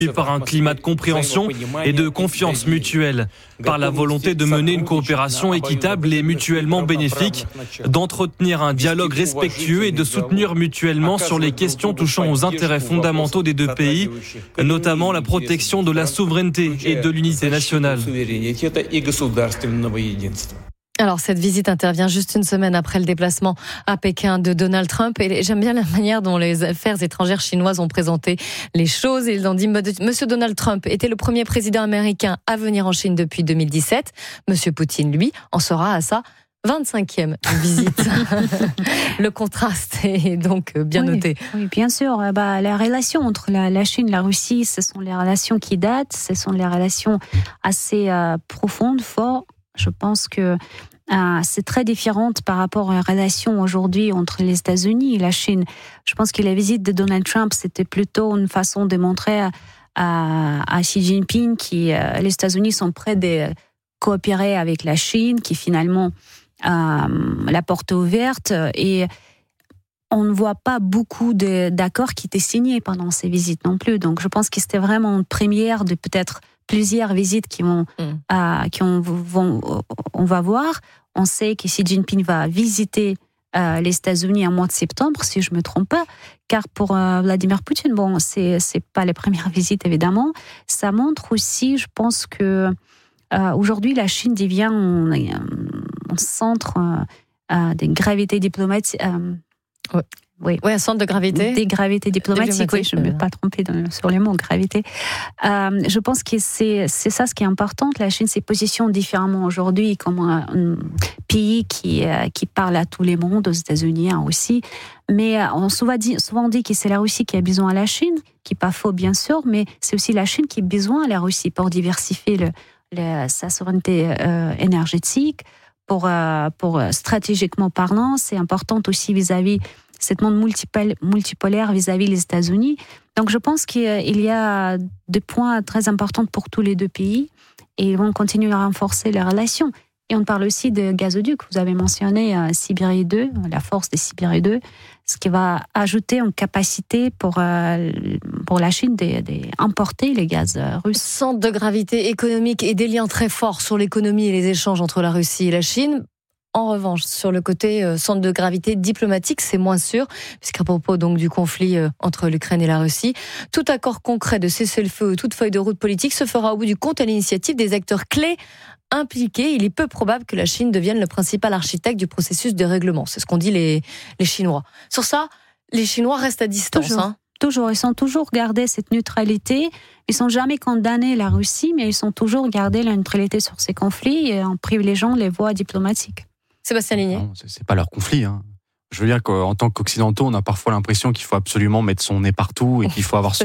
par un climat de compréhension et de confiance mutuelle, par la volonté de mener une coopération équitable et mutuellement bénéfique, d'entretenir un dialogue respectueux et de soutenir mutuellement sur les questions touchant aux intérêts fondamentaux des deux pays, notamment la protection de la souveraineté et de l'unité nationale. Alors, cette visite intervient juste une semaine après le déplacement à Pékin de Donald Trump. Et j'aime bien la manière dont les affaires étrangères chinoises ont présenté les choses. Ils ont dit, Monsieur Donald Trump était le premier président américain à venir en Chine depuis 2017. Monsieur Poutine, lui, en sera à sa 25e visite. Le contraste est donc bien noté. Oui, bien sûr. La relation entre la Chine et la Russie, ce sont les relations qui datent, ce sont les relations assez profondes, fortes. Je pense que c'est très différent par rapport à la relation aujourd'hui entre les États-Unis et la Chine. Je pense que la visite de Donald Trump, c'était plutôt une façon de montrer à Xi Jinping que les États-Unis sont prêts de coopérer avec la Chine, qui finalement la porte est ouverte. Et on ne voit pas beaucoup d'accords qui étaient signés pendant ces visites non plus. Donc je pense que c'était vraiment une première de peut-être plusieurs visites on va voir. On sait que Xi Jinping va visiter les États-Unis en mois de septembre, si je ne me trompe pas, car pour Vladimir Poutine, c'est pas la première visite évidemment. Ça montre aussi, je pense que aujourd'hui la Chine devient un centre de gravité diplomatique. Oui, un centre de gravité. Des gravités diplomatiques, oui, je ne me vais pas tromper sur les mots, gravité. Je pense que c'est ça ce qui est important. La Chine se positionne différemment aujourd'hui comme un pays qui parle à tous les mondes, aux États-Unis aussi. Mais on souvent dit que c'est la Russie qui a besoin de la Chine, qui n'est pas faux bien sûr, mais c'est aussi la Chine qui a besoin de la Russie pour diversifier sa souveraineté énergétique, pour stratégiquement parlant, c'est important aussi vis-à-vis cette monde multipolaire vis-à-vis des États-Unis. Donc je pense qu'il y a des points très importants pour tous les deux pays et ils vont continuer à renforcer les relations. Et on parle aussi de gazoduc, vous avez mentionné Sibérie 2, la force des Sibérie 2, ce qui va ajouter une capacité pour la Chine d'importer les gaz russes. Centre de gravité économique et des liens très forts sur l'économie et les échanges entre la Russie et la Chine. En revanche, sur le côté centre de gravité diplomatique, c'est moins sûr, puisqu'à propos donc du conflit entre l'Ukraine et la Russie, tout accord concret de cessez-le-feu ou toute feuille de route politique se fera au bout du compte à l'initiative des acteurs clés impliqués. Il est peu probable que la Chine devienne le principal architecte du processus de règlement. C'est ce qu'ont dit les Chinois. Sur ça, les Chinois restent à distance. Toujours, ils sont toujours gardés cette neutralité. Ils sont jamais condamnés la Russie, mais ils sont toujours gardés la neutralité sur ces conflits en privilégiant les voies diplomatiques. Sébastien Ligné. Non, c'est pas leur conflit. Je veux dire qu'en tant qu'occidentaux, on a parfois l'impression qu'il faut absolument mettre son nez partout et qu'il faut avoir son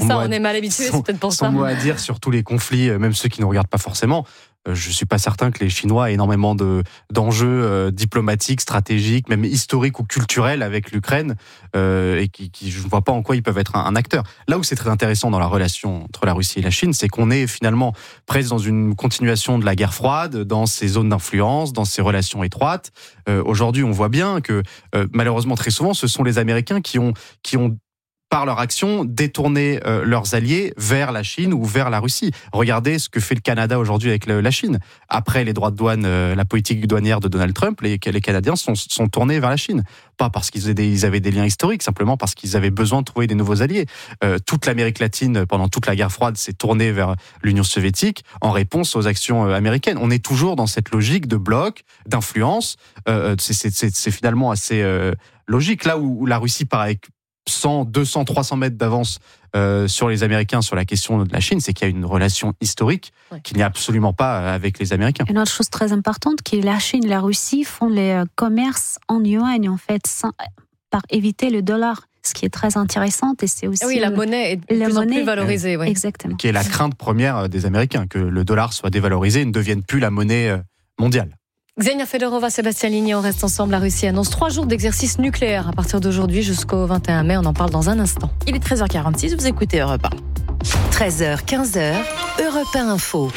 mot à dire sur tous les conflits, même ceux qui ne regardent pas forcément. Je suis pas certain que les Chinois aient énormément d'enjeux diplomatiques, stratégiques, même historiques ou culturels avec l'Ukraine, et je ne vois pas en quoi ils peuvent être un acteur. Là où c'est très intéressant dans la relation entre la Russie et la Chine, c'est qu'on est finalement presque dans une continuation de la guerre froide, dans ces zones d'influence, dans ces relations étroites. Aujourd'hui, on voit bien que malheureusement très souvent, ce sont les Américains qui ont par leur action, détourner leurs alliés vers la Chine ou vers la Russie. Regardez ce que fait le Canada aujourd'hui avec la Chine. Après les droits de douane, la politique douanière de Donald Trump, les Canadiens sont tournés vers la Chine. Pas parce qu'ils avaient des liens historiques, simplement parce qu'ils avaient besoin de trouver des nouveaux alliés. Toute l'Amérique latine, pendant toute la guerre froide, s'est tournée vers l'Union soviétique en réponse aux actions américaines. On est toujours dans cette logique de bloc, d'influence. C'est finalement assez logique. Là où la Russie part avec 100, 200, 300 mètres d'avance sur les Américains sur la question de la Chine, c'est qu'il y a une relation historique qu'il n'y a absolument pas avec les Américains. Une autre chose très importante, que la Chine et la Russie font les commerces en yuan, en fait, par éviter le dollar. Ce qui est très intéressant, et c'est aussi... la monnaie est de plus en plus valorisée. Oui. Exactement. Qui est la crainte première des Américains, que le dollar soit dévalorisé et ne devienne plus la monnaie mondiale. Xenia Fedorova, Sébastien Ligné, on reste ensemble. La Russie annonce 3 jours d'exercice nucléaire à partir d'aujourd'hui jusqu'au 21 mai. On en parle dans un instant. Il est 13h46, vous écoutez Europe 1. 13h, 15h, Europe 1 Info.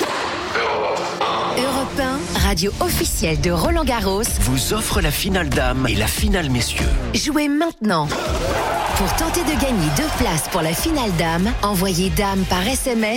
Europe 1, radio officielle de Roland Garros, vous offre la finale dames et la finale messieurs. Jouez maintenant. Pour tenter de gagner 2 places pour la finale dames, envoyez dame par SMS